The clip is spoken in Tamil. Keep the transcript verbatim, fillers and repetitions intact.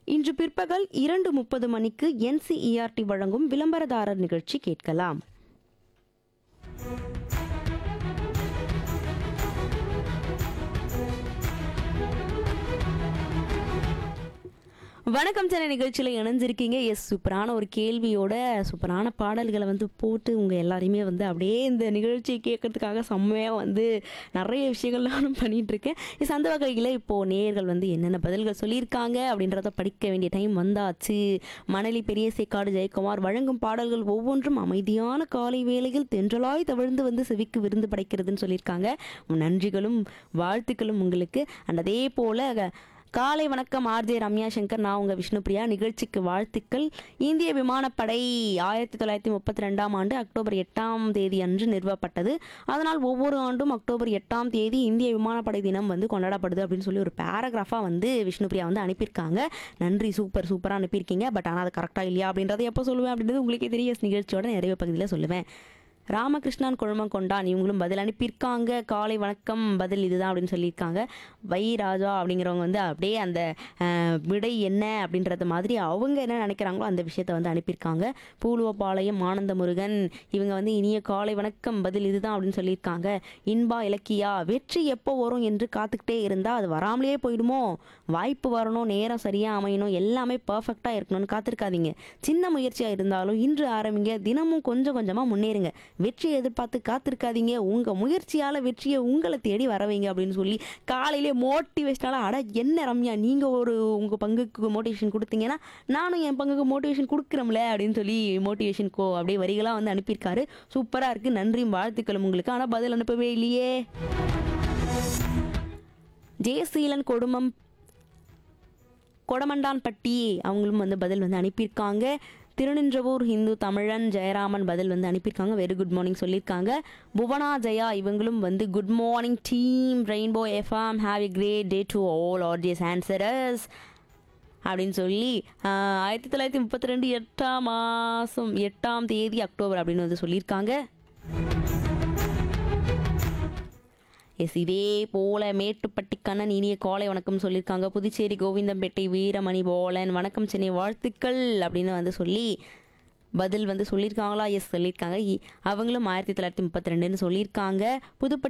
இன்று பிற்பகல் இரண்டு முப்பது மணிக்கு என்சிஇஆர்டி வழங்கும் விளம்பரதாரர் நிகழ்ச்சி கேட்கலாம். வணக்கம் சென்னை நிகழ்ச்சியில் இணைஞ்சிருக்கீங்க. எஸ், சூப்பரான ஒரு கேள்வியோட சூப்பரான பாடல்களை வந்து போட்டு உங்கள் எல்லாரையுமே வந்து அப்படியே இந்த நிகழ்ச்சியை கேட்கறதுக்காக செம்மையாக வந்து நிறைய விஷயங்கள் நானும் பண்ணிகிட்ருக்கேன். எஸ், அந்த வகையில் இப்போது நேயர்கள் வந்து என்னென்ன பதில்கள் சொல்லியிருக்காங்க அப்படின்றத படிக்க வேண்டிய டைம் வந்தாச்சு. மணலி பெரிய சேக்காடு ஜெயக்குமார் வழங்கும் பாடல்கள் ஒவ்வொன்றும் அமைதியான காலை வேளையில் தென்றலாய் தவிழ்ந்து வந்து செவிக்கு விருந்து படைக்கிறதுன்னு சொல்லியிருக்காங்க. நன்றிகளும் வாழ்த்துக்களும் உங்களுக்கு. அண்ட் அதே போல் காலை வணக்கம் ஆர்ஜே ரம்யா சங்கர், நான் உங்கள் விஷ்ணுபிரியா. நிகழ்ச்சிக்கு வாழ்த்துக்கள். இந்திய விமானப்படை ஆயிரத்தி தொள்ளாயிரத்தி முப்பத்தி ரெண்டாம் ஆண்டு அக்டோபர் எட்டாம் தேதி அன்று நிறுவப்பட்டது. அதனால் ஒவ்வொரு ஆண்டும் அக்டோபர் எட்டாம் தேதி இந்திய விமானப்படை தினம் வந்து கொண்டாடப்படுது அப்படின்னு சொல்லி ஒரு பேராகிராஃபாக வந்து விஷ்ணுபிரியா வந்து அனுப்பியிருக்காங்க. நன்றி, சூப்பர் சூப்பராக அனுப்பியிருக்கீங்க. பட் ஆனால் அது கரெக்டாக இல்லையா அப்படின்றத எப்போ சொல்லுவேன் அப்படின்றது உங்களுக்கே தெரிய நிகழ்ச்சியோட நிறைய பகுதியில் சொல்லுவேன். ராமகிருஷ்ணன் கொழுமங்கொண்டான் இவங்களும் பதில் அனுப்பியிருக்காங்க. காலை வணக்கம், பதில் இதுதான் அப்படின்னு சொல்லியிருக்காங்க. வை ராஜா அப்படிங்கிறவங்க வந்து அப்படியே அந்த விடை என்ன அப்படின்றத மாதிரி அவங்க என்ன நினைக்கிறாங்களோ அந்த விஷயத்த வந்து அனுப்பியிருக்காங்க. பூலுவப்பாளையம் ஆனந்த முருகன் இவங்க வந்து இனிய காலை வணக்கம், பதில் இதுதான் அப்படின்னு சொல்லியிருக்காங்க. இன்பா இலக்கியா, வெற்றி எப்போ வரும் என்று காத்துக்கிட்டே இருந்தால் அது வராமலே போயிடுமோ, வாய்ப்பு வரணும், நேரம் சரியாக அமையணும், எல்லாமே பர்ஃபெக்டாக இருக்கணும்னு காத்திருக்காதீங்க. சின்ன முயற்சியாக இருந்தாலும் இன்று ஆரம்பிங்க, தினமும் கொஞ்சம் கொஞ்சமாக முன்னேறுங்க. வெற்றியை எதிர்பார்த்து காத்திருக்காதீங்க, உங்கள் முயற்சியால் வெற்றியை உங்களை தேடி வரவைங்க அப்படின்னு சொல்லி காலையிலே மோட்டிவேஷனால, அட என்ன ரம்யா, நீங்கள் ஒரு உங்கள் பங்குக்கு மோட்டிவேஷன் கொடுத்தீங்கன்னா நானும் என் பங்குக்கு மோட்டிவேஷன் கொடுக்குறோம்ல அப்படின்னு சொல்லி மோட்டிவேஷன் கோ அப்படியே வரிகளாக வந்து அனுப்பியிருக்காரு. சூப்பராக இருக்குது. நன்றியும் வாழ்த்துக்களும் உங்களுக்கு. ஆனால் பதில் அனுப்பவே இல்லையே. ஜெயசீலன் கொடுமம் கொடமண்டான்பட்டி அவங்களும் வந்து பதில் வந்து அனுப்பியிருக்காங்க. திருநின்றவூர் ஹிந்து தமிழன் ஜெயராமன் பதில் வந்து அனுப்பியிருக்காங்க. வெரி குட் மார்னிங் சொல்லியிருக்காங்க. புவனா ஜெயா இவங்களும் வந்து good morning team rainbow FM, have a great day to all ஆர்ஜியஸ் ஆன்சரஸ் அப்படின்னு சொல்லி ஆயிரத்தி தொள்ளாயிரத்தி முப்பத்தி ரெண்டு எட்டாம் மாதம் எட்டாம் தேதி அக்டோபர் அப்படின்னு வந்து சொல்லியிருக்காங்க. எஸ், இதே போல் மேட்டுப்பட்டி கண்ணன் இனிய காலை வணக்கம் சொல்லியிருக்காங்க. புதுச்சேரி கோவிந்தம்பேட்டை வீரமணி போலன் வணக்கம் சென்னை வாழ்த்துக்கள் அப்படின்னு வந்து சொல்லி பதில் வந்து சொல்லியிருக்காங்களா? எஸ் சொல்லியிருக்காங்க. அவங்களும் ஆயிரத்தி தொள்ளாயிரத்தி முப்பத்தி ரெண்டுன்னு சொல்லியிருக்காங்க. புதுப்பட்டி